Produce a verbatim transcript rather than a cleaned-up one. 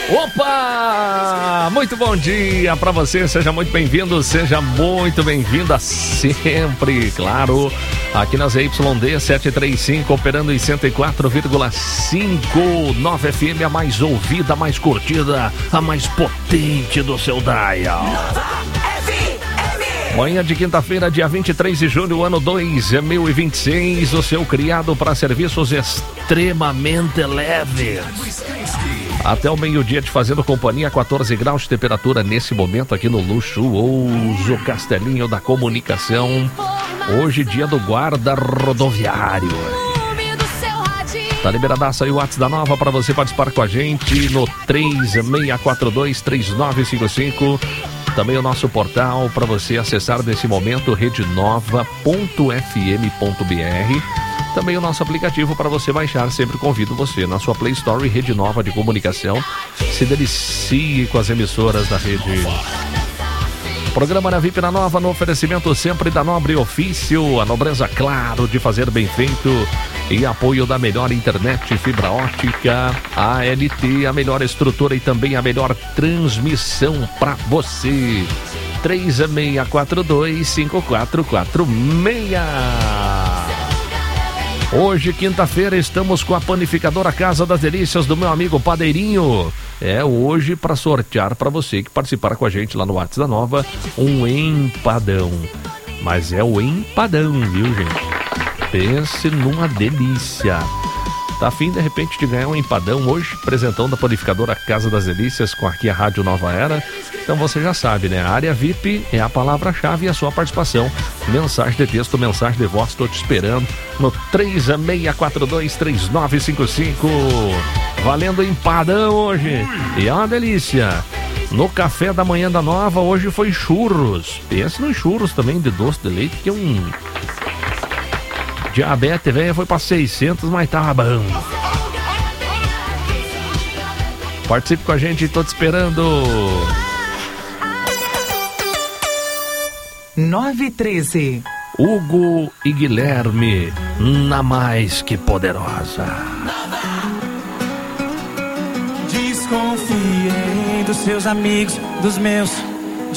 Opa! Muito bom dia para você, seja muito bem-vindo, seja muito bem-vinda sempre, claro, aqui na Z Y D setecentos e trinta e cinco, operando em cento e quatro vírgula cinco, nove F M, a mais ouvida, a mais curtida, a mais potente do seu dial. Manhã de quinta-feira, dia vinte e três de julho, ano dois mil e vinte e seis, o seu criado para serviços extremamente leves. Até o meio-dia te fazendo companhia, quatorze graus de temperatura nesse momento aqui no luxuoso Castelinho da Comunicação. Hoje, dia do guarda rodoviário. Tá liberadaço aí o WhatsApp da Nova para você participar com a gente no três seis quatro dois, três nove cinco cinco. Também o nosso portal para você acessar nesse momento, rede nova ponto f m ponto b r. Também o nosso aplicativo para você baixar, sempre convido você na sua Play Store, Rede Nova de Comunicação. Se delicie com as emissoras da rede. Programa na V I P na Nova, no oferecimento sempre da Nobre Ofício, a nobreza, claro, de fazer bem feito, e apoio da melhor internet fibra ótica, a L T, a melhor estrutura e também a melhor transmissão para você. três seis quatro dois, cinco quatro quatro seis. Hoje, quinta-feira, estamos com a panificadora Casa das Delícias do meu amigo Padeirinho. É hoje para sortear para você que participar com a gente lá no WhatsApp da Nova, um empadão. Mas é o empadão, viu, gente? Pense numa delícia. Tá afim, de repente, de ganhar um empadão hoje, presentão da panificadora Casa das Delícias com aqui a Rádio Nova Era? Então você já sabe, né? A área V I P é a palavra-chave e a sua participação. Mensagem de texto, mensagem de voz, estou te esperando no três seis quatro dois, três nove cinco cinco. Valendo empadão hoje. E é uma delícia. No café da manhã da Nova, hoje foi churros. Pense nos churros também de doce de leite, que é um... Diabetes, velho, foi para seiscentos, mas tava bom. Participe com a gente, tô te esperando. nove treze. Hugo e Guilherme, na mais que poderosa. Desconfiei dos seus amigos, dos meus.